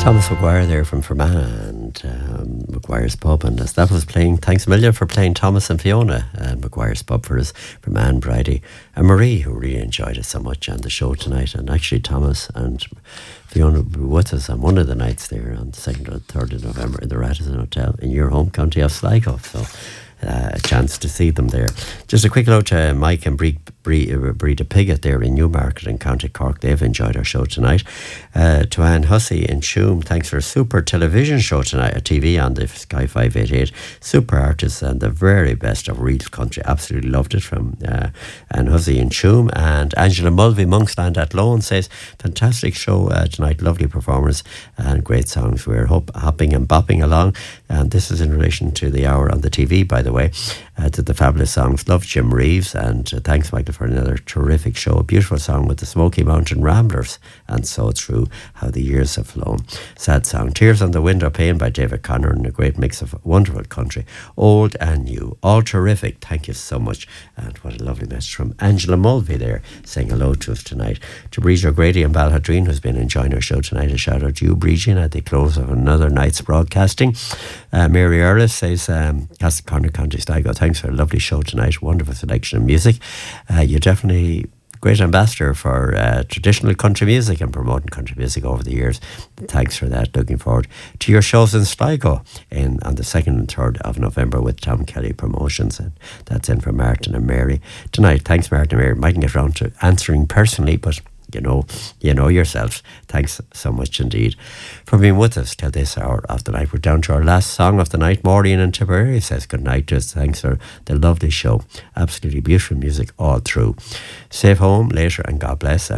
Thomas McGuire there from Fermanagh and McGuire's Pub, and as that was playing, thanks a million for playing Thomas and Fiona and McGuire's Pub for us, Fermanagh, Bridie and Marie, who really enjoyed it so much and the show tonight. And actually Thomas and Fiona were with us on one of the nights there on the 2nd or 3rd of November in the Radisson Hotel in your home county of Sligo, so a chance to see them there. Just a quick note to Mike and Breda Piggott there in Newmarket in County Cork. They've enjoyed our show tonight. To Anne Hussey in Shoom, thanks for a super television show tonight, a TV on the Sky 588. Super artists and the very best of real country. Absolutely loved it from Anne Hussey in Shoom. And Angela Mulvey, Monksland at Lone, says, fantastic show tonight, lovely performance and great songs. We're hopping and bopping along. And this is in relation to the hour on the TV, by the way, to the fabulous songs. Love Jim Reeves, and thanks Michael for another terrific show. A beautiful song with the Smoky Mountain Ramblers, and so true how the years have flown. Sad song, Tears on the Window Pane by David Connor, and a great mix of wonderful country, old and new, all terrific. Thank you so much. And what a lovely message from Angela Mulvey there, saying hello to us tonight. To Bridie O'Grady and Balhadreen, who's been enjoying our show tonight, a shout out to you, Bridie, at the close of another night's broadcasting. Mary Earle says, Castlecorner, County Sligo, thanks for a lovely show tonight, wonderful selection of music. You're definitely great ambassador for traditional country music and promoting country music over the years. Thanks for that. Looking forward to your shows in Sligo on the 2nd and 3rd of November with Tom Kelly Promotions, and that's in for Martin and Mary tonight. Thanks, Martin and Mary. Mightn't get around to answering personally, but you know yourselves. Thanks so much indeed for being with us till this hour of the night. We're down to our last song of the night. Maureen in Tipperary says good night to us. Thanks for the lovely show. Absolutely beautiful music all through. Safe home later and God bless.